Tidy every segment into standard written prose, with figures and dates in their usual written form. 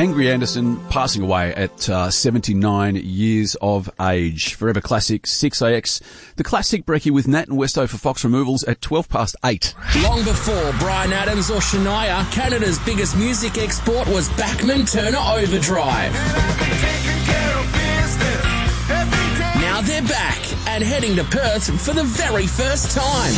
Angry Anderson passing away at 79 years of age. Forever Classic, 6AX. The Classic Brekkie with Nat and Westo for Fox Removals at 8:12. Long before Bryan Adams or Shania, Canada's biggest music export was Bachman Turner Overdrive. Now they're back and heading to Perth for the very first time.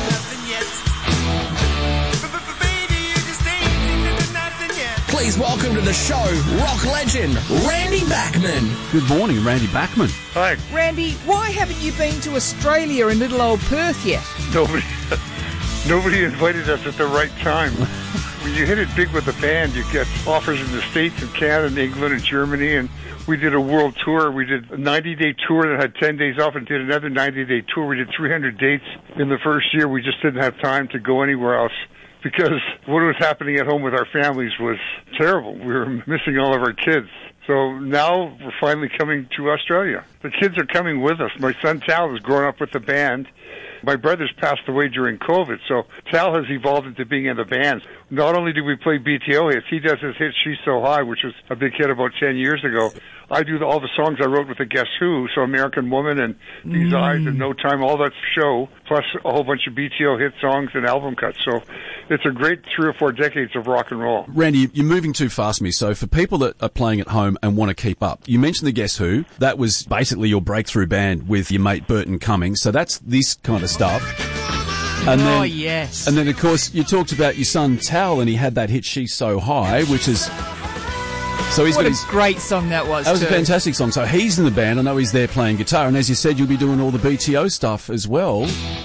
Please welcome to the show, rock legend, Randy Bachman. Good morning, Randy Bachman. Hi. Randy, why haven't you been to Australia and little old Perth yet? Nobody invited us at the right time. When you hit it big with a band, you get offers in the States and Canada and England and Germany, and we did a world tour. We did a 90-day tour that had 10 days off and did another 90-day tour. We did 300 dates in the first year. We just didn't have time to go anywhere else because what was happening at home with our families was terrible. We were missing all of our kids. So now we're finally coming to Australia. The kids are coming with us. My son Tal has grown up with the band. My brother's passed away during COVID, so Tal has evolved into being in the band. Not only do we play BTO hits, he does his hit She's So High, which was a big hit about 10 years ago. I do all the songs I wrote with the Guess Who, so American Woman and These Eyes and No Time, all that show, plus a whole bunch of BTO hit songs and album cuts. So it's a great 3 or 4 decades of rock and roll. Randy, you're moving too fast for me. So for people that are playing at home and want to keep up, you mentioned the Guess Who. That was basically your breakthrough band with your mate Burton Cummings. So that's this kind of stuff. And then, yes. And then, of course, you talked about your son Tal, and he had that hit She's So High, which is... So he's what got a great song that was. That was a fantastic song. So he's in the band. I know he's there playing guitar. And as you said, you'll be doing all the BTO stuff as well,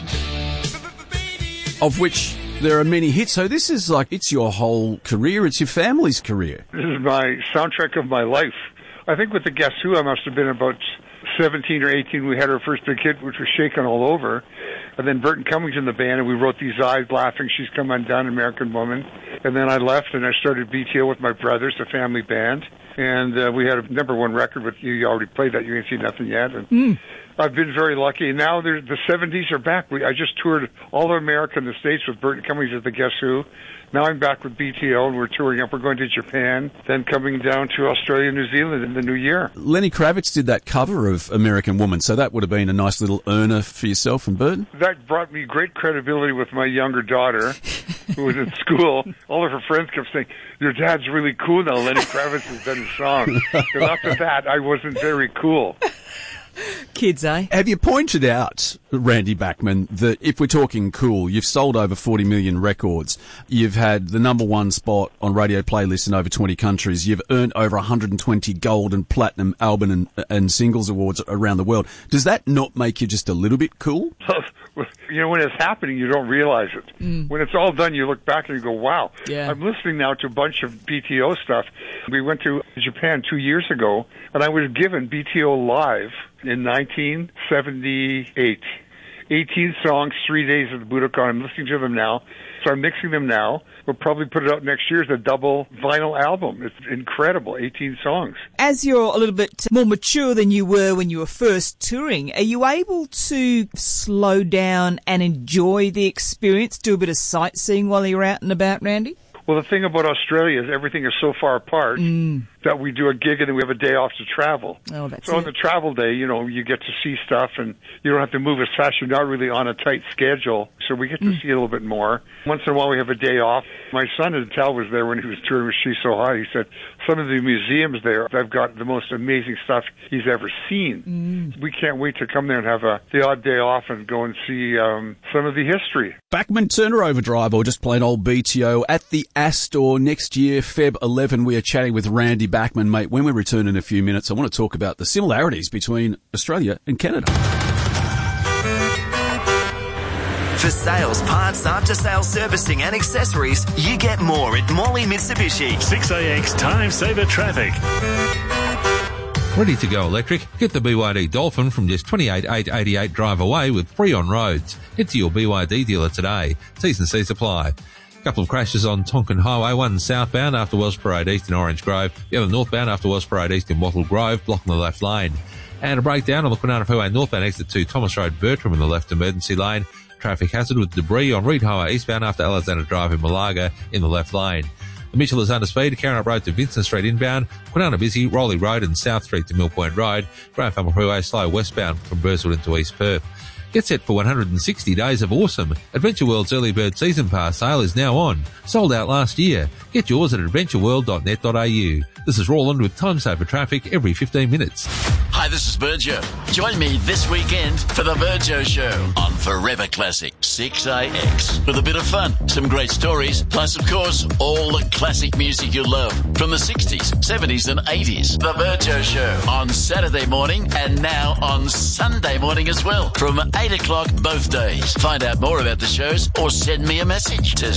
of which there are many hits. So this is like, it's your whole career. It's your family's career. This is my soundtrack of my life. I think with the Guess Who, I must have been about 17 or 18. We had our first big hit, which was Shakin' All Over. And then Burton Cummings in the band, and we wrote These Eyes, Laughing, She's Come Undone, American Woman. And then I left, and I started BTO with my brothers, the family band. And we had a #1 record with you already played that, You Ain't Seen Nothing Yet. And I've been very lucky. And now the 70s are back. I just toured all of America and the States with Burton Cummings at the Guess Who. Now I'm back with BTO, and we're touring up. We're going to Japan, then coming down to Australia and New Zealand in the new year. Lenny Kravitz did that cover of American Woman, so that would have been a nice little earner for yourself and Burton. That brought me great credibility with my younger daughter, who was in school. All of her friends kept saying, your dad's really cool now. Lenny Kravitz has done his song. And after that, I wasn't very cool. Kids, eh? Have you pointed out, Randy Bachman, that if we're talking cool, you've sold over 40 million records, you've had the #1 spot on radio playlists in over 20 countries, you've earned over 120 gold and platinum album and singles awards around the world. Does that not make you just a little bit cool? You know, when it's happening, you don't realize it. When it's all done, you look back and you go, wow. Yeah. I'm listening now to a bunch of BTO stuff. We went to Japan 2 years ago, and I was given BTO Live in 1978. 18 songs, 3 days at the Budokan. I'm listening to them now. So I'm mixing them now. We'll probably put it out next year as a double vinyl album. It's incredible, 18 songs. As you're a little bit more mature than you were when you were first touring, are you able to slow down and enjoy the experience, do a bit of sightseeing while you're out and about, Randy? Well, the thing about Australia is everything is so far apart that we do a gig and then we have a day off to travel. Oh, that's so on the travel day, you know, you get to see stuff and you don't have to move as fast. You're not really on a tight schedule, so we get to see a little bit more. Once in a while we have a day off. My son Tal was there when he was touring with She's So High. He said some of the museums there, I've got the most amazing stuff he's ever seen. We can't wait to come there and have the odd day off and go and see some of the history. Bachman Turner Overdrive, or just plain old BTO, at the Astor next year, Feb 11. We are chatting with Randy Bachman, mate. When we return in a few minutes, I want to talk about the similarities between Australia and Canada. For sales, parts, after-sales servicing and accessories, you get more at Morley Mitsubishi. 6AX Time Saver Traffic. Ready to go electric? Get the BYD Dolphin from just $28,888 drive away with free on roads. Head to your BYD dealer today. T's and C's apply. Couple of crashes on Tonkin Highway, one southbound after Wells Parade East in Orange Grove, the other northbound after Wells Parade East in Wattle Grove, blocking the left lane. And a breakdown on the Kwinana Freeway northbound exit to Thomas Road Bertram in the left emergency lane. Traffic hazard with debris on Reed Highway eastbound after Alexander Drive in Malaga in the left lane. The Mitchell under speed, Carrick Road to Vincent Street inbound, Quinana busy, Rowley Road and South Street to Mill Point Road, Graham Farmer Freeway slow westbound from Burswood into East Perth. Get set for 160 days of awesome. Adventure World's early bird season pass sale is now on. Sold out last year. Get yours at adventureworld.net.au. This is Roland with Time Saver Traffic every 15 minutes. Hi, this is Virgio. Join me this weekend for the Virgio Show on Forever Classic 6AX. With a bit of fun, some great stories, plus, of course, all the classic music you love from the 60s, 70s and 80s. The Virgio Show on Saturday morning and now on Sunday morning as well from 8 o'clock both days. Find out more about the shows or send me a message to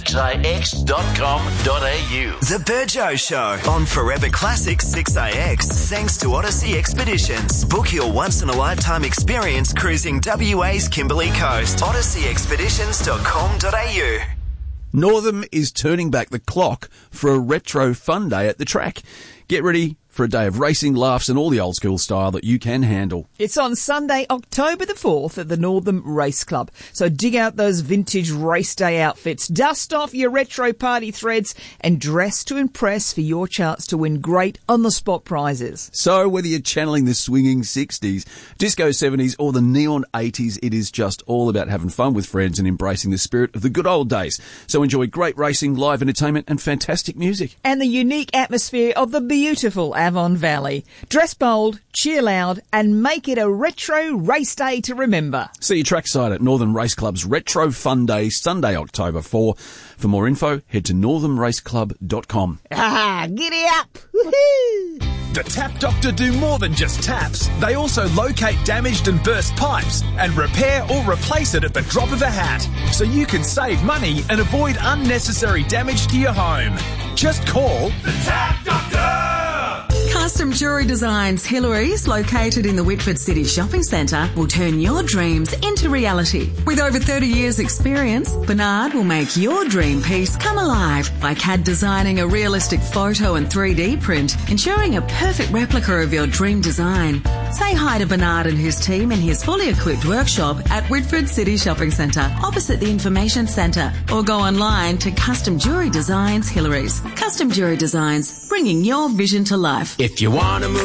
6ix.com.au. The Virgio Show on Forever Classic 6AX. Thanks to Odyssey Expeditions. Book your once-in-a-lifetime experience cruising WA's Kimberley Coast. OdysseyExpeditions.com.au. Northam is turning back the clock for a retro fun day at the track. Get ready for a day of racing, laughs and all the old school style that you can handle. It's on Sunday, October the 4th at the Northam Race Club. So dig out those vintage race day outfits, dust off your retro party threads and dress to impress for your chance to win great on-the-spot prizes. So whether you're channeling the swinging 60s, disco 70s or the neon 80s, it is just all about having fun with friends and embracing the spirit of the good old days. So enjoy great racing, live entertainment and fantastic music. And the unique atmosphere of the beautiful Avon Valley. Dress bold, cheer loud, and make it a retro race day to remember. See your trackside at Northern Race Club's Retro Fun Day, Sunday, October 4. For more info, head to northernraceclub.com. Ah, giddy up! Woohoo! The Tap Doctor do more than just taps. They also locate damaged and burst pipes and repair or replace it at the drop of a hat. So you can save money and avoid unnecessary damage to your home. Just call the Tap Doctor! Custom Jewellery Designs Hillary's, located in the Whitford City Shopping Centre, will turn your dreams into reality. With over 30 years' experience, Bernard will make your dream piece come alive by CAD designing a realistic photo and 3D print, ensuring a perfect replica of your dream design. Say hi to Bernard and his team in his fully equipped workshop at Whitford City Shopping Centre, opposite the Information Centre, or go online to Custom Jewellery Designs Hillary's. Custom Jewellery Designs, bringing your vision to life. If you want to move